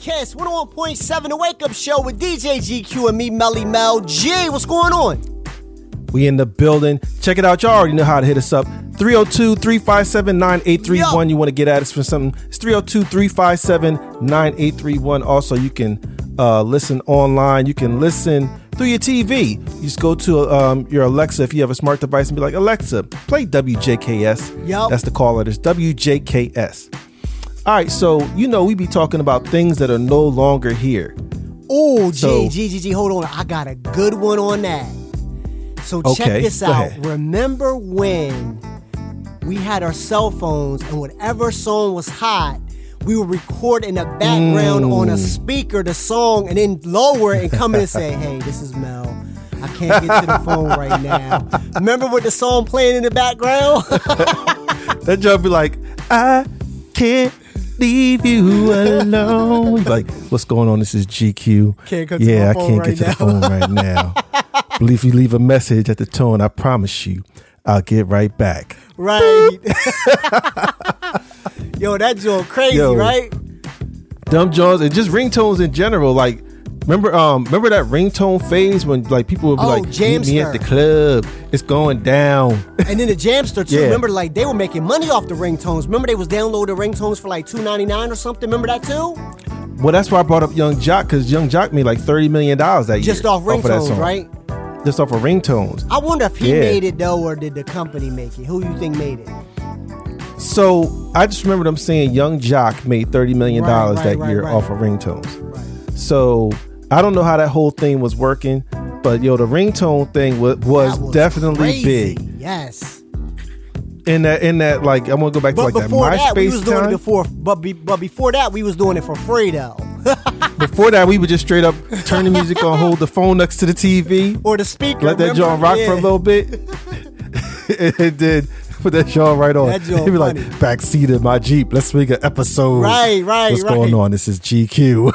Kiss 101.7 The Wake Up Show with DJ GQ and me, Melly Mel. G, what's going on? We in the building. Check it out. Y'all already know how to hit us up. 302-357-9831. You want to get at us for something? It's 302-357-9831. Also, you can listen online. You can listen through your TV. You just go to your Alexa if you have a smart device and be like, Alexa, play WJKS. Yep. That's the call letters, WJKS. All right, so, we be talking about things that are no longer here. Oh, G, hold on. I got a good one on that. So check this out. Ahead. Remember when we had our cell phones and whatever song was hot, we would record in the background on a speaker the song and then lower it and come in and say, hey, this is Mel. I can't get to the phone right now. Remember with the song playing in the background? That joke be like, I can't leave you alone. Like, what's going on? This is GQ. Can't get to my phone I can't right get to now. the phone right now. But if you leave a message at the tone, I promise you, I'll get right back. Right. Yo, that joke crazy, right? Dumb Jones and just ringtones in general. Like, remember that ringtone phase when like people would be like, meet me at the club. It's going down. And then the Jamster too. Yeah. Remember, like they were making money off the ringtones. Remember, they was downloading ringtones for like $2.99 or something. Remember that too? Well, that's why I brought up Young Jock, because Young Jock made like $30 million that year. Just off of that ringtones, song. right? Just off of ringtones. I wonder if he made it though, or did the company make it? Who you think made it? So I just remember them saying Young Jock made $30 million that year off of ringtones. Right. So I don't know how that whole thing was working, but the ringtone thing was definitely crazy. big. Yes. In that, like, I'm gonna go back to like that MySpace we was doing time. it but before that, we was doing it for free though. Before that, we would just straight up turn the music on, hold the phone next to the TV, or the speaker. let that joint rock for a little bit. It did. Put that joint right on. That joint He'd be like, funny. backseat of my Jeep. Let's make an episode. Right. What's going on? This is GQ.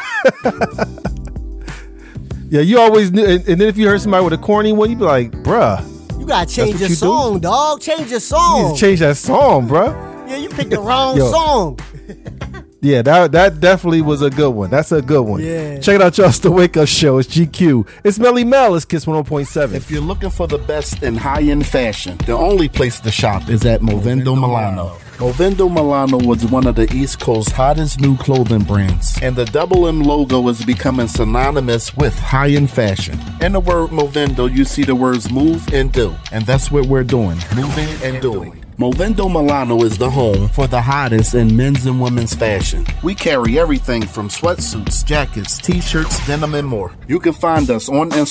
Yeah, you always knew. And then if you heard somebody with a corny one, you'd be like, bruh. You gotta change your you song, do? dog. Change your You song. need to change that song, bruh. Yeah, you picked the wrong Yo. song. Yeah, that definitely was a good one. That's a good one. Yeah. Check it out, y'all. It's the Wake Up Show. It's GQ. It's Melly Mel. It's Kiss 101.7. If you're looking for the best in high-end fashion, the only place to shop is at Movendo Milano. Movendo Milano was one of the East Coast's hottest new clothing brands, and the double M logo is becoming synonymous with high-end fashion. In the word Movendo, you see the words move and do, and that's what we're doing, moving and doing. Movendo Milano is the home for the hottest in men's and women's fashion. We carry everything from sweatsuits, jackets, t-shirts, denim, and more. You can find us on Instagram